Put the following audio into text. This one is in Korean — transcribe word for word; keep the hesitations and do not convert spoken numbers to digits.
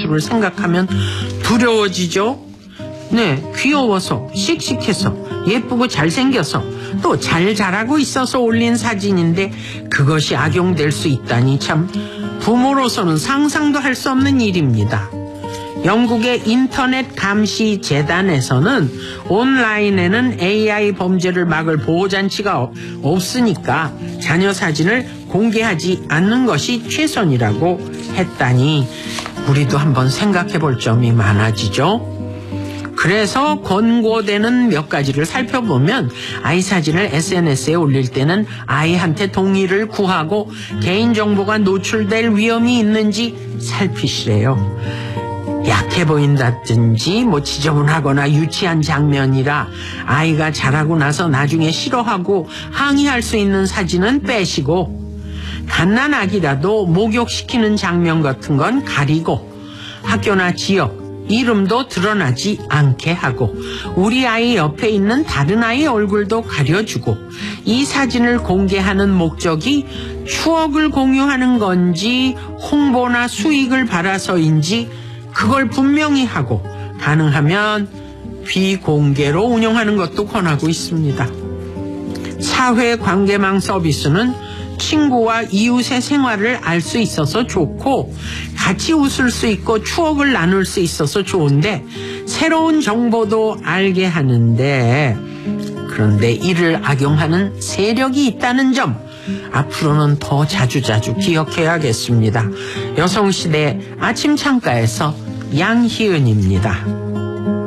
모습을 생각하면 두려워지죠. 네, 귀여워서, 씩씩해서, 예쁘고 잘생겨서, 또 잘 자라고 있어서 올린 사진인데 그것이 악용될 수 있다니 참 부모로서는 상상도 할 수 없는 일입니다. 영국의 인터넷 감시 재단에서는 온라인에는 에이아이 범죄를 막을 보호장치가 없으니까 자녀 사진을 공개하지 않는 것이 최선이라고 했다니 우리도 한번 생각해 볼 점이 많아지죠. 그래서 권고되는 몇 가지를 살펴보면 아이 사진을 에스엔에스에 올릴 때는 아이한테 동의를 구하고 개인정보가 노출될 위험이 있는지 살피시래요. 약해 보인다든지 뭐 지저분하거나 유치한 장면이라 아이가 자라고 나서 나중에 싫어하고 항의할 수 있는 사진은 빼시고 갓난아기라도 목욕시키는 장면 같은 건 가리고 학교나 지역 이름도 드러나지 않게 하고 우리 아이 옆에 있는 다른 아이 얼굴도 가려주고 이 사진을 공개하는 목적이 추억을 공유하는 건지 홍보나 수익을 바라서인지 그걸 분명히 하고 가능하면 비공개로 운영하는 것도 권하고 있습니다. 사회관계망 서비스는 친구와 이웃의 생활을 알 수 있어서 좋고 같이 웃을 수 있고 추억을 나눌 수 있어서 좋은데 새로운 정보도 알게 하는데 그런데 이를 악용하는 세력이 있다는 점 앞으로는 더 자주자주 기억해야겠습니다. 여성시대 아침 창가에서 양희은입니다.